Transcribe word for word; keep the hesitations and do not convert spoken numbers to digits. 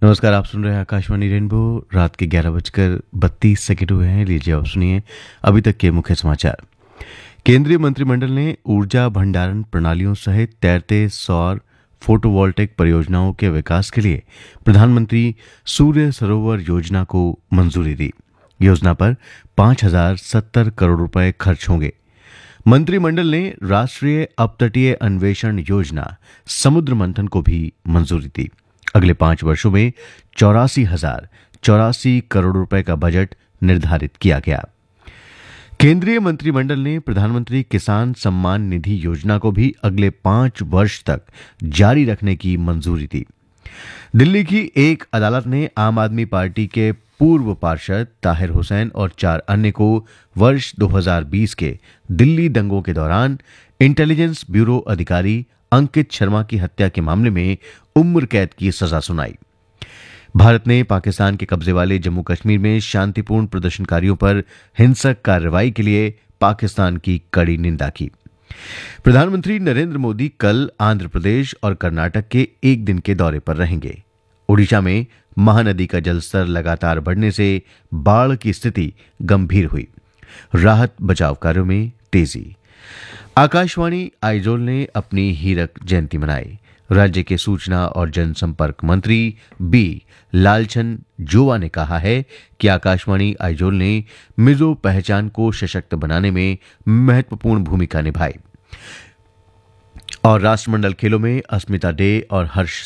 नमस्कार, आप सुन रहे हैं आकाशवाणी रेनबो। रात के ग्यारह बजकर बत्तीस सेकंड हुए हैं। लीजिए आप सुनिए अभी तक के मुख्य समाचार। केंद्रीय मंत्रिमंडल ने ऊर्जा भंडारण प्रणालियों सहित तैरते सौर फोटोवोल्टेक परियोजनाओं के विकास के लिए प्रधानमंत्री सूर्य सरोवर योजना को मंजूरी दी। योजना पर पांच हजार सत्तर करोड़ रुपए खर्च होंगे। मंत्रिमंडल ने राष्ट्रीय अपतटीय अन्वेषण योजना समुद्र मंथन को भी मंजूरी दी। अगले पांच वर्षों में चौरासी हजार चौरासी करोड़ रुपए का बजट निर्धारित किया गया। केंद्रीय मंत्रिमंडल ने प्रधानमंत्री किसान सम्मान निधि योजना को भी अगले पांच वर्ष तक जारी रखने की मंजूरी दी। दिल्ली की एक अदालत ने आम आदमी पार्टी के पूर्व पार्षद ताहिर हुसैन और चार अन्य को वर्ष दो हज़ार बीस के दिल्ली दंगों के दौरान इंटेलिजेंस ब्यूरो अधिकारी अंकित शर्मा की हत्या के मामले में उम्र कैद की सजा सुनाई। भारत ने पाकिस्तान के कब्जे वाले जम्मू कश्मीर में शांतिपूर्ण प्रदर्शनकारियों पर हिंसक कार्रवाई के लिए पाकिस्तान की कड़ी निंदा की। प्रधानमंत्री नरेंद्र मोदी कल आंध्र प्रदेश और कर्नाटक के एक दिन के दौरे पर रहेंगे। ओडिशा में महानदी का जलस्तर लगातार बढ़ने से बाढ़ की स्थिति गंभीर हुई। राहत बचाव कार्यों में तेजी। आकाशवाणी आइजोल ने अपनी हीरक जयंती मनाई। राज्य के सूचना और जनसंपर्क मंत्री बी लालचन जोवा ने कहा है कि आकाशवाणी आइजोल ने मिजो पहचान को सशक्त बनाने में महत्वपूर्ण भूमिका निभाई और राष्ट्रमंडल खेलों में अस्मिता डे और हर्ष